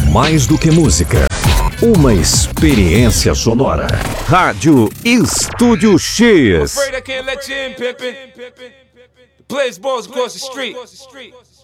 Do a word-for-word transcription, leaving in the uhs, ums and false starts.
Mais do que música, uma experiência sonora. Rádio Estúdio X. Afraid I can't let you in, pimpin'. The place balls across the street.